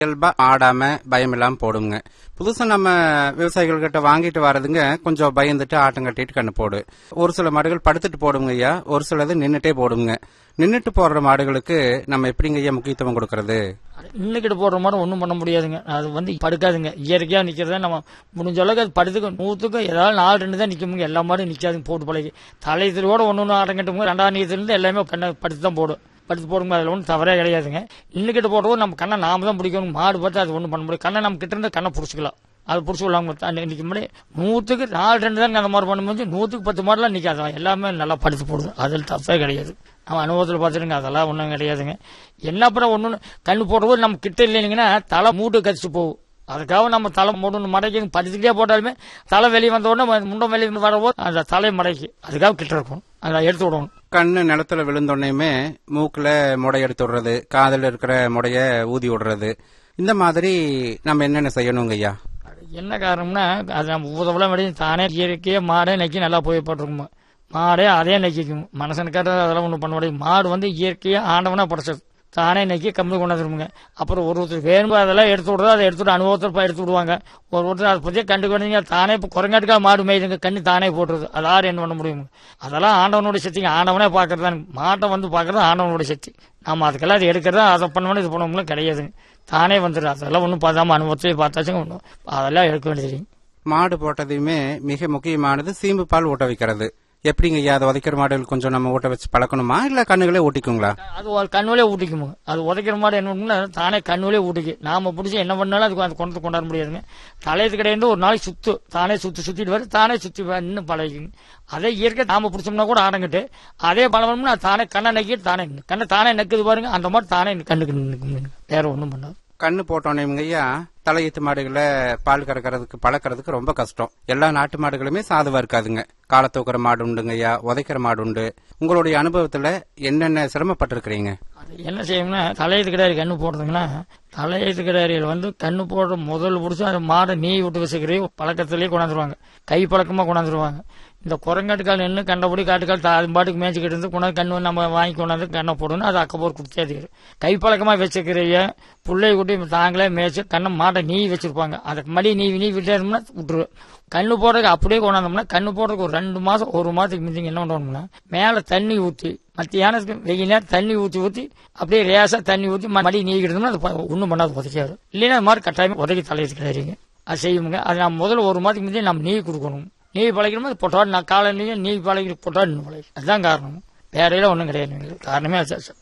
இயல்பா ஆடாம பயம் இல்லாம போடுங்க. புதுசா நம்ம விவசாயிகள் கிட்ட வாங்கிட்டு வரதுங்க கொஞ்சம் பயந்துட்டு ஆட்டம் கட்டிட்டு கண்ணு போடு. ஒரு சில மாடுகள் படுத்துட்டு போடுங்க ஐயா, ஒரு சிலது நின்னுட்டே போடுங்க. நின்னுட்டு போடுற மாடுகளுக்கு நம்ம எப்படிங்க ஐயா முக்கியத்துவம் கொடுக்கறது? நின்னுக்கிட்டு போடுற மாதிரி ஒன்றும் பண்ண முடியாதுங்க. அது படுக்காதுங்க. இயற்கையா நிக்கிறத நம்ம முடிஞ்ச அளவுக்கு அது படுத்துக்கும். 100க்கு ஏதாவது 4-2 தான் நிக்குமுங்க. எல்லா மாடும் நிக்காதுங்க போட்டு பழகி. தலையத்திலோட ஒன்னு ஆட்டம் கட்டுங்க. 2ஆம் நீயத்திலிருந்து எல்லாமே கண்ணை படுத்து தான் போடும். படுத்து போடுங்க. அதில் ஒன்றும் தவறே கிடையாதுங்க. நின்னுக்கிட்டு போடுறது நம்ம கண்ணை நாம தான் பிடிக்கணும். மாடு பார்த்து அது ஒன்றும் பண்ண முடியும். கண்ணை நம்ம கிட்ட இருந்து கண்ணை பிடிச்சிக்கலாம். அது பிடிச்சி விடலாங்க. இன்னைக்கு முன்னாடி 100க்கு 4-2 தான் அந்த மாதிரி பண்ணும்போது 100க்கு 10 மாடலாம் நிற்காது. எல்லாமே நல்லா படுத்து போடுது. அதில் தப்பே கிடையாது. நம்ம அனுபவத்தில் பார்த்துருங்க. அதெல்லாம் ஒன்றும் கிடையாதுங்க. என்ன அப்புறம் ஒன்று கண்ணு போடுறது நம்ம கிட்ட இல்லைங்கன்னா தலை மூட்டு கடிச்சு போகும். அதுக்காக நம்ம தலை மூடு மடக்கி படுத்துக்கிட்டே போட்டாலுமே தலை வெளியே வந்த உடனே முண்டம் வெளியே வரபோது அந்த தலை மடக்கி அதுக்காக கிட்ட இருக்கும். அதை எடுத்து விடணும். கண்ணு நிலத்துல விழுந்தோடனேயுமே மூக்குல முடை எடுத்து விடுறது, காதில் இருக்கிற முடைய ஊதி விடுறது, இந்த மாதிரி நம்ம என்னென்ன செய்யணுங்க ஐயா? என்ன காரணம்னா அது நம்ம ஊதவெல்லாம் விட தானே இயற்கையே மாடே நக்கி நல்லா போய் போட்டிருக்குமா. மாடே அதே நக்கிக்கும். மனுஷனுக்கார அதெல்லாம் ஒன்றும் பண்ண முடியாது. மாடு வந்து இயற்கையாக ஆண்டவனா படைச்சது. தானே நக்கி கம்பி கொண்டாந்துருமுங்க. அப்புறம் ஒருத்தர் வேணும் அதெல்லாம் எடுத்து விடுறது. அதை எடுத்துட்டு அனுபவத்தில் எடுத்து விடுவாங்க. ஒருத்தர் அதை பற்றியே கண்டுக்க வேண்டிய தானே இப்போ குரங்காட்டுக்காக மாடு மேய்துங்க. கண்ணு தானே போட்டுருது. அது யார் என்ன பண்ண முடியும்? அதெல்லாம் ஆண்டவனுடைய சக்திங்க. ஆண்டவனே பார்க்கறது மாட்டை வந்து பார்க்கறது ஆண்டவனுடைய சக்தி. நம்ம அதுக்கெல்லாம் அது எடுக்கிறதா அதை பண்ணணும் இது பண்ணவங்களும் கிடையாதுங்க. தானே வந்துடும். அதெல்லாம் ஒன்றும் பார்த்தாம அனுபவத்திலே பார்த்தாச்சுங்க ஒன்றும் அதெல்லாம் எடுக்க வேண்டியது. மாடு போட்டதையுமே மிக முக்கியமானது சீம்பு பால் ஊட்ட வைக்கிறது. எப்படிங்க ஐயா? அதை உதைக்கிற மாடுகள் கொஞ்சம் நம்ம ஊட்ட வச்சு பழக்கணுமா, இல்ல கண்ணுகளே ஊட்டிக்குங்களா? அது கண்ணுலே ஊட்டிக்குமோ. அது உதைக்கிற மாடு என்ன தானே கண்ணுலே ஊட்டிக்கு. நாம பிடிச்சி என்ன பண்ணாலும் அதுக்கு அது கொண்டாட முடியாதுங்க. தலையத்து கிடையாது. ஒரு நாளைக்கு தானே சுத்திட்டு வரும். தானே சுத்தி இன்னும் பழகிக்குங்க. அதே இயற்கை நாம பிடிச்சோம்னா கூட ஆடங்கிட்டு அதே பழகணும்னா தானே கண்ணை நக்கிட்டு தானே கண்ணை தானே நக்குது பாருங்க. அந்த மாதிரி தானே கண்ணுக்கு நிற்குங்க. வேற ஒன்றும் பண்ணாது. கண்ணு போட்டோன்னே ஐயா தலையீத்து மாடுகளை பால் கறக்கிறதுக்கு பழக்கிறதுக்கு ரொம்ப கஷ்டம். எல்லா நாட்டு மாடுகளுமே சாதுவா இருக்காதுங்க. காலை தூக்குற மாடு உண்டுங்க ஐயா, உதைக்கிற மாடு உண்டு. உங்களுடைய அனுபவத்துல என்னென்ன சிரமப்பட்டிருக்கிறீங்க? என்ன செய்யணும்னா தலையீத்து கிடாரி கண்ணு போடுறதுங்கன்னா தலையீத்து கிடாரியில் வந்து கண்ணு போடுற முதல் பிடிச்சி அந்த மாடை நீ விட்டு வச்சுக்கிறே பழக்கத்திலேயே கொண்டாந்துருவாங்க. கை பழக்கமா கொண்டாந்துருவாங்க. இந்த குரங்காட்டுக்கால் நின்று கண்டபடி காட்டுக்கால் அது பாட்டுக்கு மேய்ச்சிக்கிட்டு இருந்து கொண்டாந்து கண்ணு நம்ம வாங்கி கொண்டாந்து கண்ணை போடணும். அது அக்கப்போர் குடிச்சாது. கை பழக்கமா வச்சுக்கிறைய பிள்ளைய குட்டி தாங்களே மேய்ச்சி கண்ணை மாட்டை நீ வச்சிருப்பாங்க. அதுக்கு மடி நீ விட்டாருன்னா விட்டுரு. கண்ணு போடுறதுக்கு அப்படியே கொண்டாந்தோம்னா கண்ணு போடுறதுக்கு ஒரு 2 மாசம் 1 மாதத்துக்கு முந்திங்க என்ன பண்ணணும்னா மேல தண்ணி ஊற்றி மத்தியானத்துக்கு வெயில் நேரம் தண்ணி ஊற்றி அப்படியே ரேசா தண்ணி ஊற்றி மடி நீக்கிட்டோம்னா அது ஒன்றும் பண்ணாது உதைக்காது. இல்லைன்னா அது மாதிரி கட்டாயமா உதைக்கி தலையத்து கிடையாதுங்க. அது செய்யுங்க. அது நம்ம முதல்ல 1 மாதத்துக்கு முந்தைய நம்ம நீ கொடுக்கணும். நீ பழகிறோம் பொட்டாடு நான் காலையிலேயே நீ பழகி பொட்டாடு பழகி. அதுதான் காரணம். வேற ஒன்றும் கிடையாது. காரணமே அது.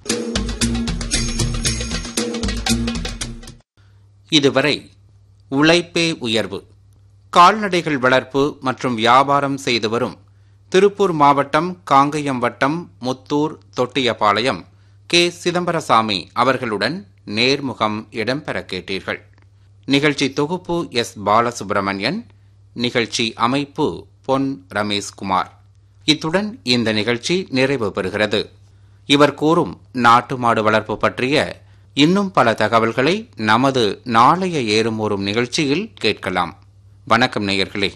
இதுவரை உழைப்பே உயர்வு, கால்நடைகள் வளர்ப்பு மற்றும் வியாபாரம் செய்து வரும் திருப்பூர் மாவட்டம் காங்கயம் வட்டம் முத்தூர் தொட்டியபாளையம் கே. சிதம்பரசாமி அவர்களுடன் நேர்முகம் இடம்பெற கேட்டீர்கள். நிகழ்ச்சி தொகுப்பு எஸ். பாலசுப்ரமணியன். நிகழ்ச்சி அமைப்பு பொன் ரமேஷ்குமார். இத்துடன் இந்த நிகழ்ச்சி நிறைவு பெறுகிறது. இவர் கூறும் நாட்டு மாடு வளர்ப்பு பற்றிய இன்னும் பல தகவல்களை நமது நாளைய ஏறும் ஊரும் நிகழ்ச்சியில் கேட்கலாம். வணக்கம் நேயர்களே.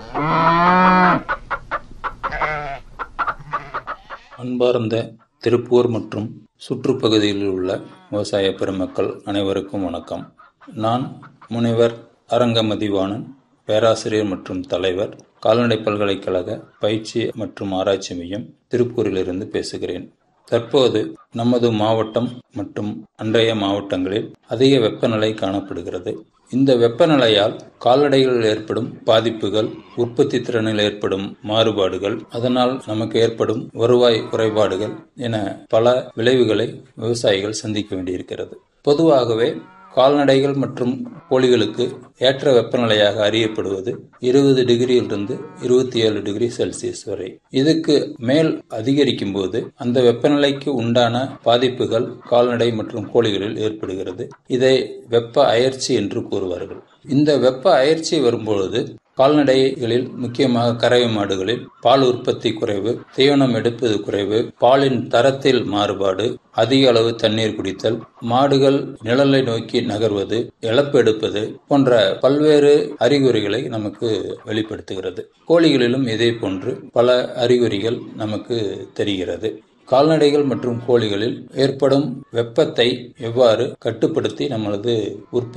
அன்பார்ந்த திருப்பூர் மற்றும் சுற்றுப்பகுதியில் உள்ள விவசாய பெருமக்கள் அனைவருக்கும் வணக்கம். நான் முனைவர் அரங்க மதிவாணன், பேராசிரியர் மற்றும் தலைவர், கால்நடை பல்கலைக்கழக பயிற்சி மற்றும் ஆராய்ச்சி மையம், திருப்பூரிலிருந்து பேசுகிறேன். தற்போது நமது மாவட்டம் மற்றும் அன்றைய மாவட்டங்களில் அதிக வெப்பநிலை காணப்படுகிறது. இந்த வெப்பநிலையால் கால்நடைகளில் ஏற்படும் பாதிப்புகள், உற்பத்தி திறனில் ஏற்படும் மாறுபாடுகள், அதனால் நமக்கு ஏற்படும் வருவாய் குறைபாடுகள் என பல விளைவுகளை விவசாயிகள் சந்திக்க வேண்டியிருக்கிறது. பொதுவாகவே கால்நடைகள் மற்றும் கோழிகளுக்கு ஏற்ற வெப்பநிலையாக அறியப்படுவது 20 டிகிரியிலிருந்து 27 டிகிரி செல்சியஸ் வரை. இதுக்கு மேல் அதிகரிக்கும் போது அந்த வெப்பநிலைக்கு உண்டான பாதிப்புகள் கால்நடை மற்றும் கோழிகளில் ஏற்படுகிறது. இதை வெப்ப அயற்சி என்று கூறுவார்கள். இந்த வெப்ப அயற்சி வரும்பொழுது கால்நடைகளில் முக்கியமாக கறவை மாடுகளில் பால் உற்பத்தி குறைவு, தீவனம் எடுப்பது குறைவு, பாலின் தரத்தில் மாறுபாடு, அதிக அளவு தண்ணீர் குடித்தல், மாடுகள் நிழலை நோக்கி நகர்வது, இழப்பு எடுப்பது போன்ற பல்வேறு அறிகுறிகளை நமக்கு வெளிப்படுத்துகிறது. கோழிகளிலும் இதே போன்று பல அறிகுறிகள் நமக்கு தெரிகிறது. கால்நடைகள் மற்றும் கோழிகளில் ஏற்படும் வெப்பத்தை எவ்வாறு கட்டுப்படுத்தி நம்மளது உற்பத்தி